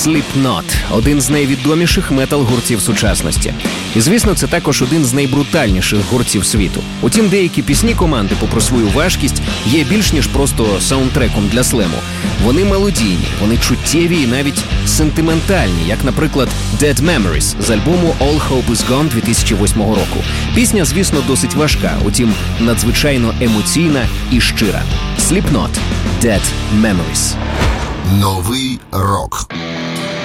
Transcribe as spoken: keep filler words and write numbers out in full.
Slipknot – один з найвідоміших метал-гуртів сучасності. І, звісно, це також один з найбрутальніших гуртів світу. Утім, деякі пісні команди, попри свою важкість, є більш ніж просто саундтреком для слему. Вони мелодійні, вони чуттєві і навіть сентиментальні, як, наприклад, Dead Memories з альбому All Hope Is Gone дві тисячі восьмого року. Пісня, звісно, досить важка, утім, надзвичайно емоційна і щира. Slipknot – Dead Memories. Новий рок.